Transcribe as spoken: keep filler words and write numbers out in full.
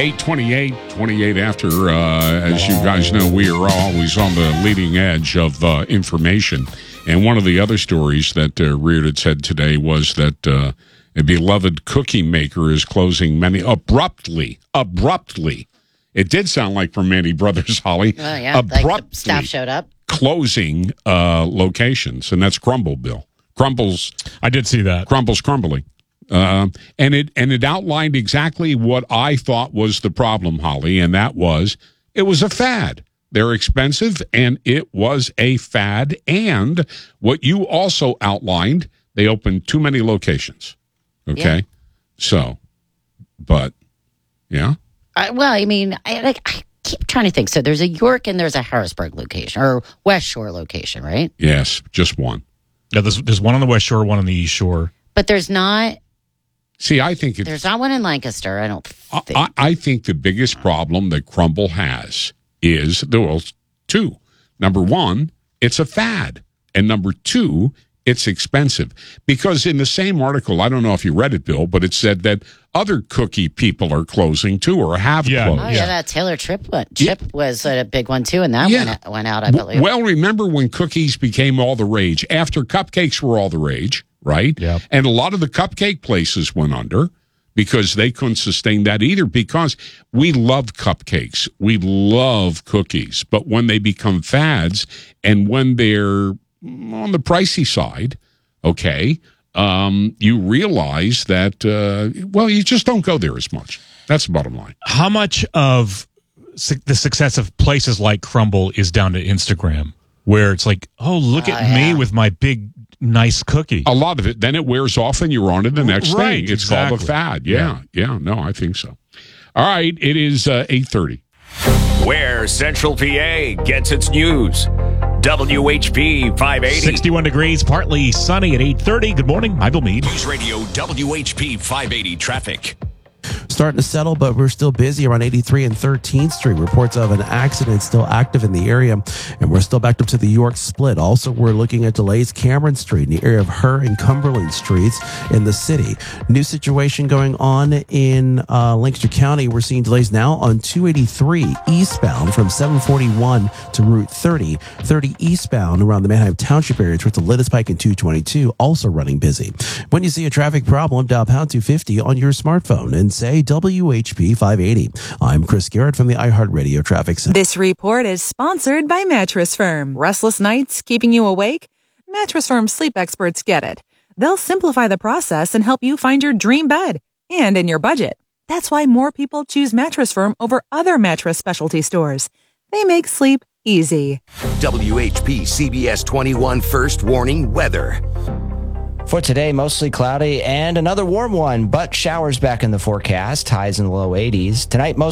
eight twenty-eight, twenty-eight after. Uh, as you guys know, we are always on the leading edge of uh, information. And one of the other stories that uh, reared its head today was that uh, a beloved cookie maker is closing many abruptly. Abruptly. It did sound like from Manny Brothers, Holly. Oh, yeah. Abruptly like the staff showed up. Closing uh, locations, and that's Crumble, Bill. Crumbles. I did see that. Crumbles crumbling. Uh, and it and it outlined exactly what I thought was the problem, Holly, and that was it was a fad. They're expensive, and it was a fad. And what you also outlined, they opened too many locations. Okay? Yeah. So, but, yeah? Uh, well, I mean, I, like, I keep trying to think. So there's a York and there's a Harrisburg location, or West Shore location, right? Yes, just one. Yeah, there's, there's one on the West Shore, one on the East Shore. But there's not... See, I think it's... There's not one in Lancaster, I don't think. I, I think the biggest problem that Crumble has is, well, two. Number one, it's a fad. And number two, it's expensive. Because in the same article, I don't know if you read it, Bill, but it said that other cookie people are closing too, or have Yeah. closed. Oh, yeah, that Taylor Trip one. Chip Yeah. was a big one, too, and that Yeah. went, went out, I believe. Well, remember when cookies became all the rage? After cupcakes were all the rage, right? Yeah. And a lot of the cupcake places went under because they couldn't sustain that either, because we love cupcakes. We love cookies. But when they become fads and when they're on the pricey side, okay, um, you realize that, uh, well, you just don't go there as much. That's the bottom line. How much of su- the success of places like Crumble is down to Instagram, where it's like, oh, look Oh, at yeah. me with my big, nice cookie? A lot of it. Then it wears off and you're on to the next Right, thing. It's called a exactly. fad. Yeah, yeah. No, I think so. All right. It is uh, eight thirty. Where Central P A gets its news. W H P five eighty. sixty-one degrees, partly sunny at eight thirty. Good morning. I'm Bill Meade. News Radio W H P five eighty traffic. Starting to settle, but we're still busy around eighty-three and thirteenth Street. Reports of an accident still active in the area, and we're still backed up to the York Split. Also, we're looking at delays Cameron Street in the area of Her and Cumberland Streets in the city. New situation going on in uh, Lancaster County. We're seeing delays now on two eighty-three eastbound from seven forty-one to Route thirty. thirty eastbound around the Manheim Township area towards the Littus Pike and two twenty-two, also running busy. When you see a traffic problem, dial pound two fifty on your smartphone and say W H P five eighty. I'm Chris Garrett from the iHeartRadio Traffic Center. This report is sponsored by Mattress Firm. Restless nights keeping you awake? Mattress Firm sleep experts get it. They'll simplify the process and help you find your dream bed and in your budget. That's why more people choose Mattress Firm over other mattress specialty stores. They make sleep easy. W H P C B S twenty-one First Warning Weather. For today, mostly cloudy and another warm one, but showers back in the forecast, highs in the low eighties. Tonight, most